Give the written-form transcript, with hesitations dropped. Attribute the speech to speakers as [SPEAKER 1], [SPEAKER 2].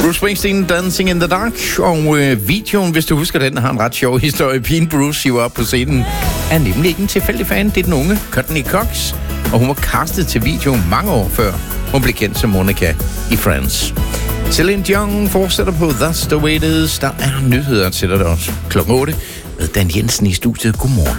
[SPEAKER 1] Bruce Springsteen, Dancing in the Dark. Og videoen, hvis du husker den, har en ret sjov historie. Pigen Bruce hiver op på scenen. Er nemlig ikke en tilfældig fan. Det er den unge Courtney Cox. Og hun var castet til videoen mange år før hun blev kendt som Monica i Friends. Celine Dion fortsætter på That's the way it is. Der er nyheder til dig også. 8:00 med Dan Jensen i studiet. Godmorgen.